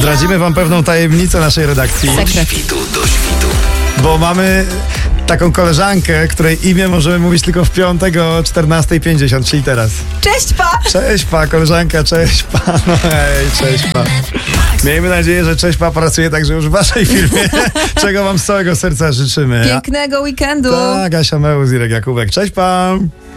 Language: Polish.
Zdradzimy wam pewną tajemnicę naszej redakcji. Sekret. Świtu do świtu. Bo mamy taką koleżankę, której imię możemy mówić tylko w piątek o 14:50, czyli teraz. Cześć, pa! Cześć pa, koleżanka, cześć pa. No hej, cześć pa. Miejmy nadzieję, że cześć pa pracuje także już w waszej firmie, czego wam z całego serca życzymy. Pięknego weekendu. Tak, Asia Mełz, Irek Jakubek. Cześć pa.